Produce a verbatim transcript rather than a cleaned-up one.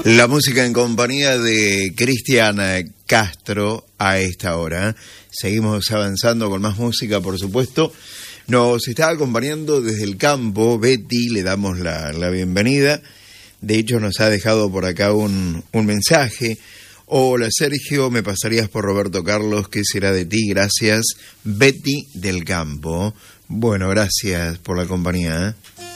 La música en compañía de Cristian Castro a esta hora. Seguimos avanzando con más música, por supuesto. Nos está acompañando desde el campo Betty, le damos la, la bienvenida. De hecho, nos ha dejado por acá un, un mensaje. Hola Sergio, me pasarías por Roberto Carlos, ¿qué será de ti? Gracias, Betty del campo. Bueno, gracias por la compañía, ¿eh?